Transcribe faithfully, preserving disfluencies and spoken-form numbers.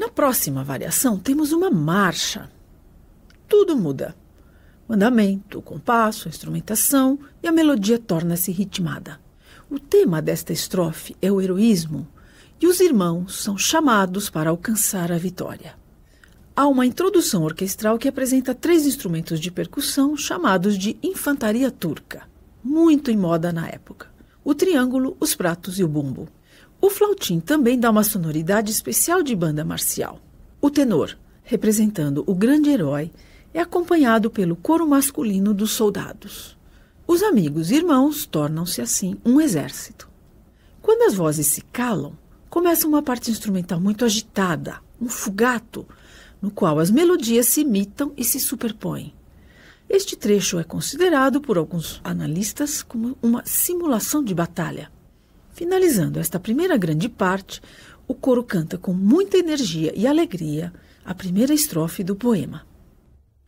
Na próxima variação, temos uma marcha. Tudo muda. O andamento, o compasso, a instrumentação e a melodia torna-se ritmada. O tema desta estrofe é o heroísmo e os irmãos são chamados para alcançar a vitória. Há uma introdução orquestral que apresenta três instrumentos de percussão chamados de infantaria turca, muito em moda na época: o triângulo, os pratos e o bumbo. O flautim também dá uma sonoridade especial de banda marcial. O tenor, representando o grande herói, é acompanhado pelo coro masculino dos soldados. Os amigos e irmãos tornam-se, assim, um exército. Quando as vozes se calam, começa uma parte instrumental muito agitada, um fugato, no qual as melodias se imitam e se superpõem. Este trecho é considerado por alguns analistas como uma simulação de batalha. Finalizando esta primeira grande parte, o coro canta com muita energia e alegria a primeira estrofe do poema.